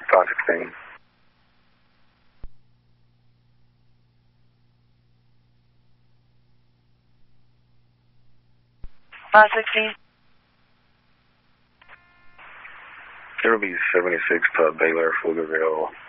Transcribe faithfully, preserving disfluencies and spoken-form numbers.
five sixteen. five sixteen. There will be seventy-six to Baylor, Pflugerville.